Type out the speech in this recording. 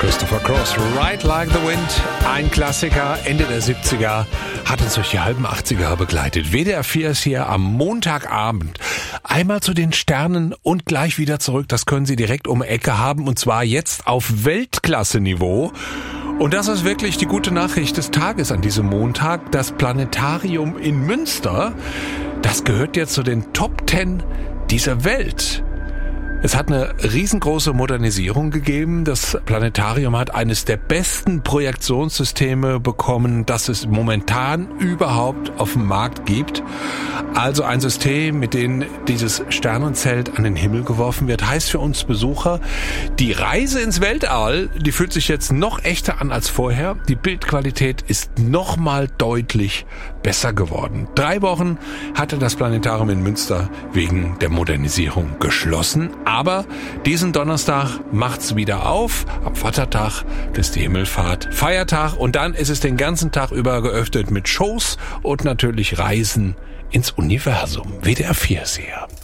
Christopher Cross, Ride Like the Wind, ein Klassiker, Ende der 70er, hat uns durch die halben 80er begleitet. WDR 4 ist hier am Montagabend. Einmal zu den Sternen und gleich wieder zurück, das können Sie direkt um die Ecke haben, und zwar jetzt auf Weltklasse-Niveau. Und das ist wirklich die gute Nachricht des Tages an diesem Montag. Das Planetarium in Münster, das gehört jetzt zu den Top 10 dieser Welt. Es hat eine riesengroße Modernisierung gegeben. Das Planetarium hat eines der besten Projektionssysteme bekommen, das es momentan überhaupt auf dem Markt gibt. Also ein System, mit dem dieses Sternenzelt an den Himmel geworfen wird, heißt für uns Besucher, die Reise ins Weltall, die fühlt sich jetzt noch echter an als vorher. Die Bildqualität ist noch mal deutlich besser geworden. 3 Wochen hatte das Planetarium in Münster wegen der Modernisierung geschlossen. Aber diesen Donnerstag macht's wieder auf. Am Vatertag ist die Himmelfahrt Feiertag. Und dann ist es den ganzen Tag über geöffnet mit Shows und natürlich Reisen ins Universum. WDR 4 ist hier.